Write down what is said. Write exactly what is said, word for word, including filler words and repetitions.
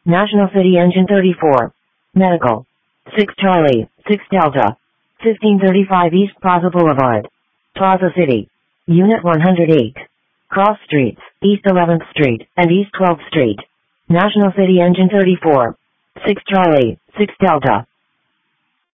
National City Engine thirty-four. Medical. six Charlie, six Delta. fifteen thirty-five East Plaza Boulevard. Plaza City. Unit one hundred eight. Cross Streets, East eleventh Street, and East twelfth Street. National City Engine thirty-four. six Charlie, six Delta.